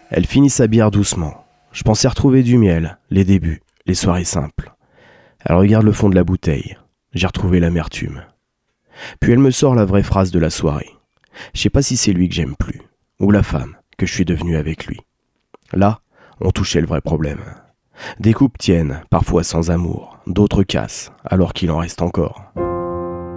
Elle finit sa bière doucement. Je pensais retrouver du miel, les débuts, les soirées simples. Elle regarde le fond de la bouteille. J'ai retrouvé l'amertume. Puis elle me sort la vraie phrase de la soirée. Je sais pas si c'est lui que j'aime plus, ou la femme que je suis devenue avec lui. Là, on touchait le vrai problème. Des couples tiennent, parfois sans amour, d'autres cassent, alors qu'il en reste encore.